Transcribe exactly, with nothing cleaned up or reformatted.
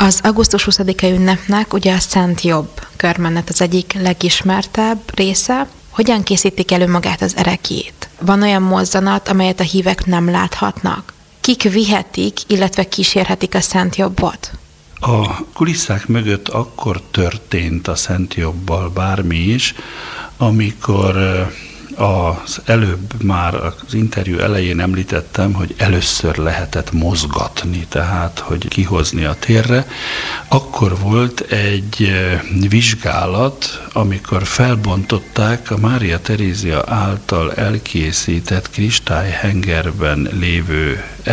Az augusztus huszadikai ünnepnek ugye a Szent Jobb körmenet az egyik legismertebb része. Hogyan készítik elő magát az ereklyét? Van olyan mozzanat, amelyet a hívek nem láthatnak? Kik vihetik, illetve kísérhetik a Szent Jobbot? A kulisszák mögött akkor történt a Szent Jobbal bármi is, amikor az előbb már az interjú elején említettem, hogy először lehetett mozgatni, tehát hogy kihozni a térre. Akkor volt egy vizsgálat, amikor felbontották a Mária Terézia által elkészített kristályhengerben lévő